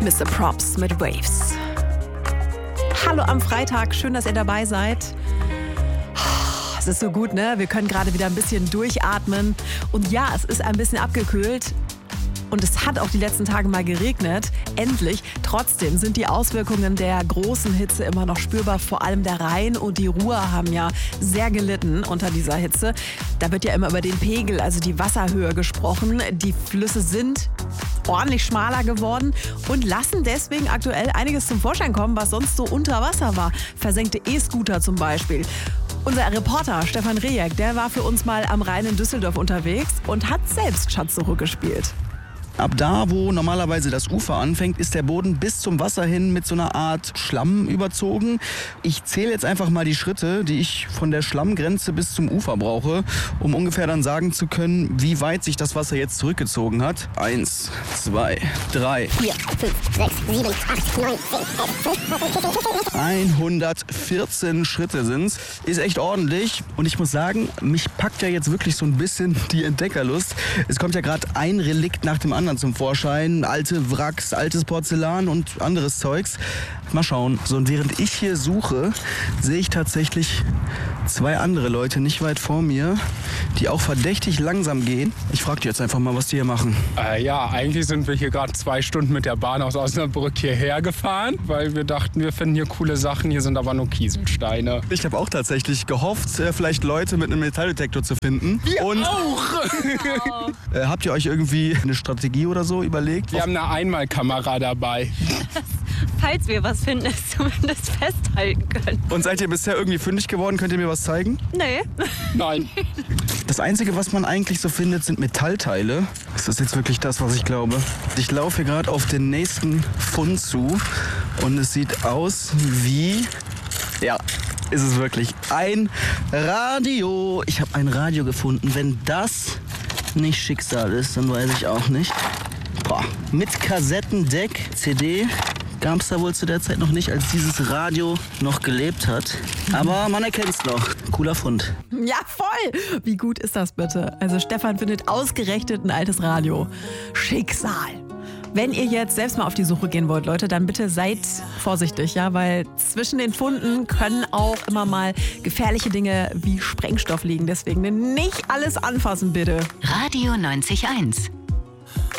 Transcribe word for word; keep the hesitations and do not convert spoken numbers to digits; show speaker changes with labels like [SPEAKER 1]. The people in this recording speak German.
[SPEAKER 1] Mister Props mit Waves. Hallo am Freitag, schön, dass ihr dabei seid. Es ist so gut, ne? Wir können gerade wieder ein bisschen durchatmen. Und ja, es ist ein bisschen abgekühlt. Und es hat auch die letzten Tage mal geregnet. Endlich. Trotzdem sind die Auswirkungen der großen Hitze immer noch spürbar. Vor allem der Rhein und die Ruhr haben ja sehr gelitten unter dieser Hitze. Da wird ja immer über den Pegel, also die Wasserhöhe gesprochen. Die Flüsse sind ordentlich schmaler geworden und lassen deswegen aktuell einiges zum Vorschein kommen, was sonst so unter Wasser war. Versenkte E-Scooter zum Beispiel. Unser Reporter Stefan Rejek, der war für uns mal am Rhein in Düsseldorf unterwegs und hat selbst Schatzsuche gespielt.
[SPEAKER 2] Ab da, wo normalerweise das Ufer anfängt, ist der Boden bis zum Wasser hin mit so einer Art Schlamm überzogen. Ich zähle jetzt einfach mal die Schritte, die ich von der Schlammgrenze bis zum Ufer brauche, um ungefähr dann sagen zu können, wie weit sich das Wasser jetzt zurückgezogen hat. Eins, zwei, drei, vier, fünf, sechs, sieben, acht, neun, zehn. hundertvierzehn Schritte sind's. Ist echt ordentlich. Und ich muss sagen, mich packt ja jetzt wirklich so ein bisschen die Entdeckerlust. Es kommt ja gerade ein Relikt nach dem anderen zum Vorschein. Alte Wracks, altes Porzellan und anderes Zeugs. Mal schauen. So, und während ich hier suche, sehe ich tatsächlich zwei andere Leute nicht weit vor mir, die auch verdächtig langsam gehen. Ich frage die jetzt einfach mal, was die hier machen.
[SPEAKER 3] Äh, ja, eigentlich sind wir hier gerade zwei Stunden mit der Bahn aus Osnabrück hierher gefahren, weil wir dachten, wir finden hier coole Sachen. Hier sind aber nur Kieselsteine.
[SPEAKER 2] Ich habe auch tatsächlich gehofft, vielleicht Leute mit einem Metalldetektor zu finden.
[SPEAKER 3] Wir
[SPEAKER 2] und
[SPEAKER 3] auch!
[SPEAKER 2] äh, habt ihr euch irgendwie eine Strategie oder so überlegt?
[SPEAKER 3] Wir haben eine Einmalkamera dabei.
[SPEAKER 4] Falls wir was finden, es zumindest festhalten können.
[SPEAKER 2] Und seid ihr bisher irgendwie fündig geworden? Könnt ihr mir was zeigen?
[SPEAKER 4] Nee.
[SPEAKER 3] Nein.
[SPEAKER 2] Das Einzige, was man eigentlich so findet, sind Metallteile. Ist das jetzt wirklich das, was ich glaube? Ich laufe hier gerade auf den nächsten Fund zu und es sieht aus wie... Ja, ist es wirklich. Ein Radio. Ich habe ein Radio gefunden. Wenn das nicht Schicksal ist, dann weiß ich auch nicht. Boah. Mit Kassettendeck, C D... gab es da wohl zu der Zeit noch nicht, als dieses Radio noch gelebt hat. Aber man erkennt es noch. Cooler Fund.
[SPEAKER 1] Ja, voll! Wie gut ist das bitte? Also Stefan findet ausgerechnet ein altes Radio. Schicksal. Wenn ihr jetzt selbst mal auf die Suche gehen wollt, Leute, dann bitte seid vorsichtig, ja, weil zwischen den Funden können auch immer mal gefährliche Dinge wie Sprengstoff liegen. Deswegen nicht alles anfassen, bitte.
[SPEAKER 5] Radio neunzig Komma eins.